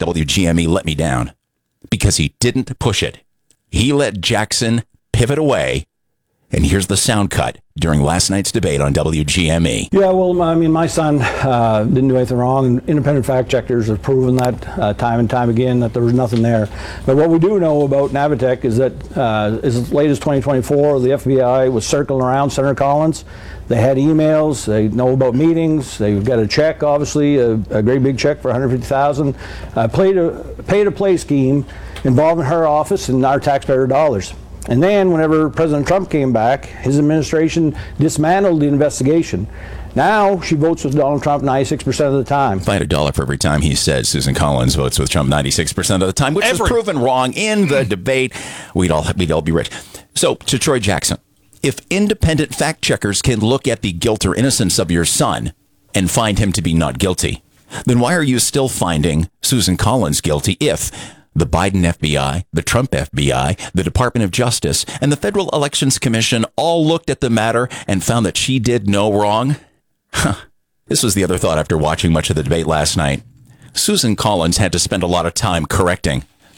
WGME let me down because he didn't push it. He let Jackson pivot away. And here's the sound cut during last night's debate on WGME. Yeah, well, I mean, my son didn't do anything wrong. And independent fact checkers have proven that time and time again that there was nothing there. But what we do know about Navitech is that as late as 2024, the FBI was circling around Senator Collins. They had emails. They know about meetings. They got a check, obviously, a great big check for $150,000. Pay-to-play scheme involving her office and our taxpayer dollars. And then whenever President Trump came back, his administration dismantled the investigation. Now she votes with Donald Trump 96% of the time. If I had a dollar for every time he said Susan Collins votes with Trump 96% of the time, which was proven wrong in the debate, we'd all be rich. So to Troy Jackson, if independent fact checkers can look at the guilt or innocence of your son and find him to be not guilty, then why are you still finding Susan Collins guilty if the Biden FBI, the Trump FBI, the Department of Justice, and the Federal Elections Commission all looked at the matter and found that she did no wrong? This was the other thought after watching much of the debate last night. Susan Collins had to spend a lot of time correcting.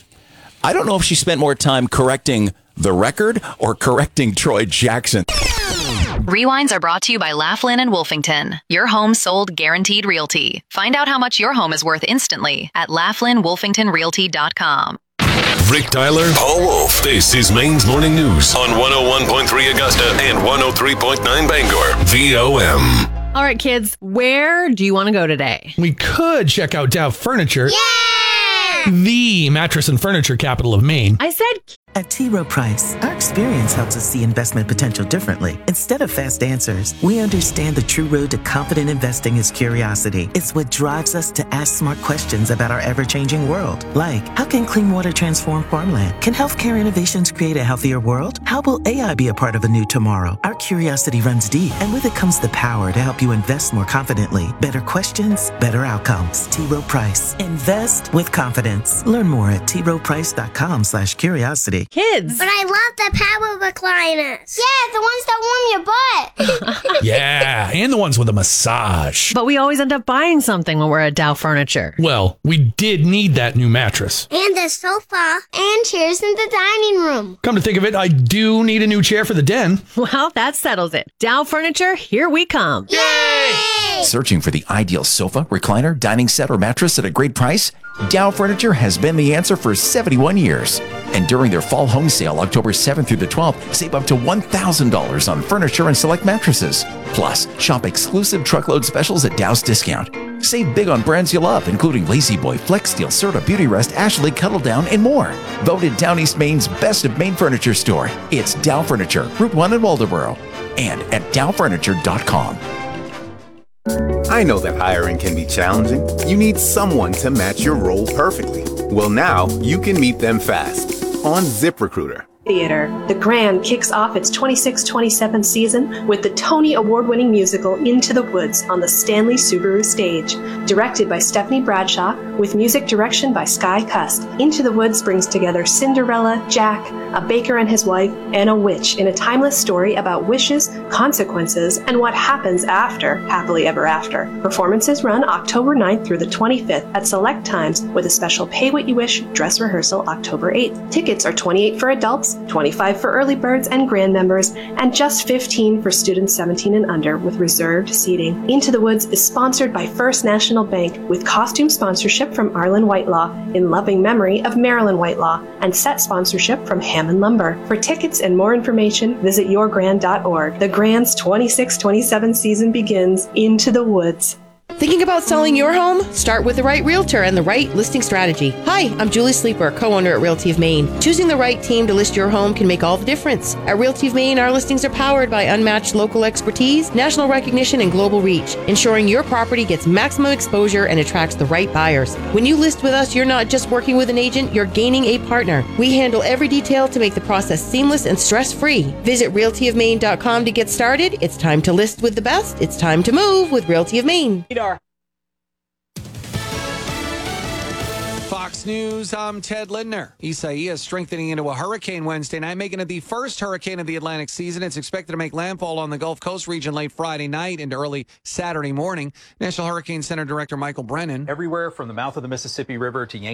I don't know if she spent more time correcting the record or correcting Troy Jackson. Rewinds are brought to you by Laughlin and Wolfington. Your home sold guaranteed realty. Find out how much your home is worth instantly at LaughlinWolfingtonRealty.com. Rick Tyler, Paul Wolf. This is Maine's Morning News on 101.3 Augusta and 103.9 Bangor. VOM. All right, kids, where do you want to go today? We could check out Dow Furniture. Yeah! The mattress and furniture capital of Maine. I said... At T. Rowe Price, our experience helps us see investment potential differently. Instead of fast answers, we understand the true road to confident investing is curiosity. It's what drives us to ask smart questions about our ever-changing world. Like, how can clean water transform farmland? Can healthcare innovations create a healthier world? How will AI be a part of a new tomorrow? Our curiosity runs deep, and with it comes the power to help you invest more confidently. Better questions, better outcomes. T. Rowe Price. Invest with confidence. Learn more at troweprice.com/curiosity. Kids. But I love the power recliners. Yeah, the ones that warm your butt. Yeah, and the ones with a massage. But we always end up buying something when we're at Dow Furniture. Well, we did need that new mattress. And a sofa and chairs in the dining room. Come to think of it, I do need a new chair for the den. Well, that settles it. Dow Furniture, here we come. Yay! Searching for the ideal sofa, recliner, dining set, or mattress at a great price? Dow Furniture has been the answer for 71 years. And during their fall home sale, October 7th through the 12th, save up to $1,000 on furniture and select mattresses. Plus, shop exclusive truckload specials at Dow's Discount. Save big on brands you love, including Lazy Boy, Flex Steel, Serta, Beauty Rest, Ashley, Cuddle Down, and more. Voted Down East Maine's best of Maine furniture store. It's Dow Furniture, Route 1 in Waldoboro, and at dowfurniture.com. I know that hiring can be challenging. You need someone to match your role perfectly. Well, now you can meet them fast on ZipRecruiter. Theater. The Grand kicks off its 26-27 season with the Tony Award-winning musical Into the Woods on the Stanley Subaru stage. Directed by Stephanie Bradshaw, with music direction by Sky Cust, Into the Woods brings together Cinderella, Jack, a baker and his wife, and a witch in a timeless story about wishes, consequences, and what happens after Happily Ever After. Performances run October 9th through the 25th at select times with a special Pay What You Wish dress rehearsal October 8th. Tickets are $28 for adults, $25 for early birds and grand members, and just $15 for students 17 and under with reserved seating. Into the Woods is sponsored by First National Bank with costume sponsorship from Arlen Whitelaw in loving memory of Marilyn Whitelaw and set sponsorship from Hammond Lumber. For tickets and more information, visit yourgrand.org. The Grand's 26-27 season begins. Into the Woods. Thinking about selling your home? Start with the right realtor and the right listing strategy. Hi, I'm Julie Sleeper, co-owner at Realty of Maine. Choosing the right team to list your home can make all the difference. At Realty of Maine, our listings are powered by unmatched local expertise, national recognition, and global reach, ensuring your property gets maximum exposure and attracts the right buyers. When you list with us, you're not just working with an agent, you're gaining a partner. We handle every detail to make the process seamless and stress-free. Visit realtyofmaine.com to get started. It's time to list with the best. It's time to move with Realty of Maine. Fox News, I'm Ted Lindner. Isaias strengthening into a hurricane Wednesday night, making it the first hurricane of the Atlantic season. It's expected to make landfall on the Gulf Coast region late Friday night into early Saturday morning. National Hurricane Center Director Michael Brennan. Everywhere from the mouth of the Mississippi River to Yankee